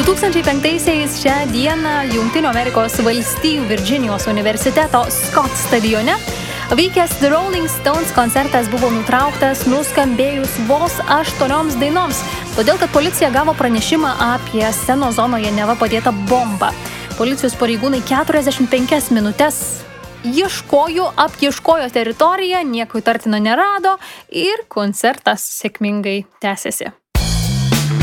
2005-aisiais šią dieną Jungtinių Amerikos valstijų Virdžinijos universiteto Scott stadione vykęs The Rolling Stones koncertas buvo nutrauktas nuskambėjus vos 8 dainoms, todėl kad policija gavo pranešimą apie scenos zonoje neva padėtą bombą. Policijos pareigūnai 45 minutes apieškojo teritoriją, nieko įtartino nerado ir koncertas sėkmingai tęsėsi.